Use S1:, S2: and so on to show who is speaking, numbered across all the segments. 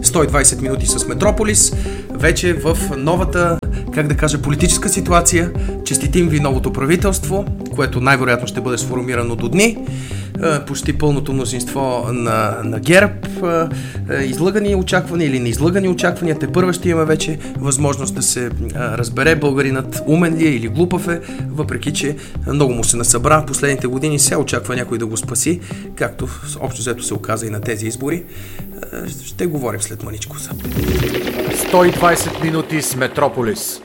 S1: 120 минути с Метрополис, вече в новата, политическа ситуация. Честитим ви новото правителство, което най-вероятно ще бъде сформирано до дни. Почти пълното мнозинство на ГЕРБ. Излъгани очаквания или неизлъгани очаквания. Тепърва ще имаме вече възможност да се разбере българинът умен ли е или глупав е, въпреки че много му се насъбра. Последните години се очаква някой да го спаси, както общо взето се оказа и на тези избори. Ще говорим след мъничко.
S2: 120 минути с Метрополис.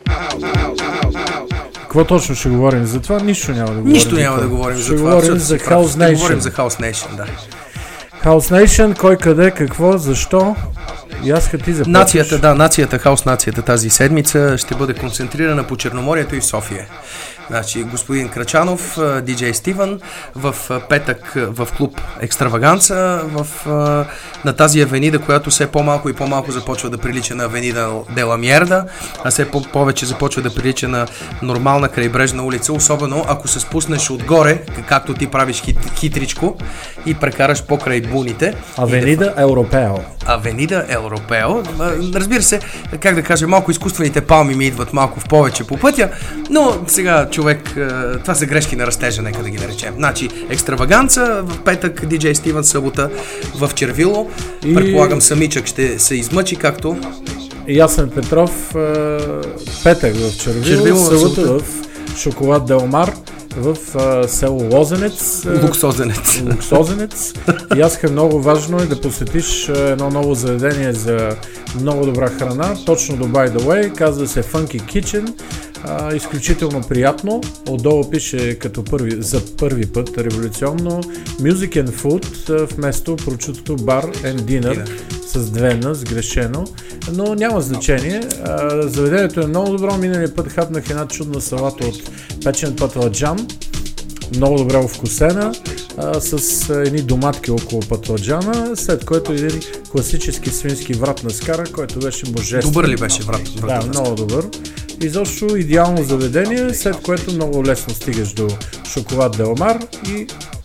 S3: Какво точно ще говорим за това? Нищо няма да говорим.
S1: Нищо няма да говорим за това.
S3: Ще говорим за House Nation.
S1: Ще говорим за House Nation, да.
S3: House Nation, кой, къде, какво, защо? И аз като ти започваш.
S1: Нацията, House нацията тази седмица ще бъде концентрирана по Черноморието и София. Значи, господин Крачанов, диджей Стивън, в петък в клуб Екстраваганца, на тази авенида, която все по-малко и по-малко започва да прилича на авенида Дела Миерда, а все повече започва да прилича на нормална крайбрежна улица, особено ако се спуснеш отгоре, както ти правиш хитричко и прекараш покрай буните.
S3: Авенида Европео.
S1: Авенида Европео. Разбира се, малко изкуствените палми ми идват малко в повече по пътя, но сега човек, това са грешки на растежа, нека да ги наречем. Значи, Екстраваганца, в петък диджей Стивън, събота в Червило. Предполагам, самичък ще се измъчи, както
S3: Ясен Петров, петък в Червило, събота в Шоколад Делмар, в село Лозенец. Луксозенец. И аз много важно е да посетиш едно ново заведение за много добра храна, точно до By the Way, казва се Funky Kitchen. Изключително приятно. Отдолу пише за първи път революционно Music and Food вместо прочутото Bar and Dinner с две Н, сгрешено, но няма значение. Заведението е много добро. Миналия път хапнах една чудна салата от печен патладжан, много добре овкусена, с едни доматки около патладжана, след което един класически свински врат на скара, който беше божествен.
S1: Добър ли беше врат?
S3: Да, много добър. Изобщо идеално заведение, след което много лесно стигаш до Шоколад Делмар и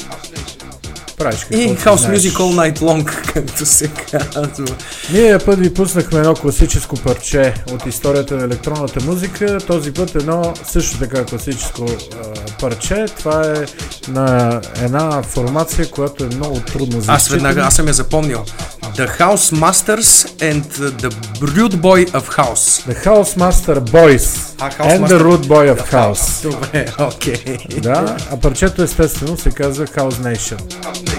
S3: правиш какво
S1: и
S3: ти
S1: House
S3: знаеш.
S1: Music All Night Long, както се казва.
S3: Ние път ви пуснахме едно класическо парче от историята на електронната музика. Този път едно също така класическо парче. Това е на една формация, която е много трудно за изчитане.
S1: Аз съм я запомнил. The House Masters and the Rude Boy of House.
S3: The House Master Boys and the Rude Boy of House.
S1: Добре, окей.
S3: Да, а парчето естествено се казва House Nation.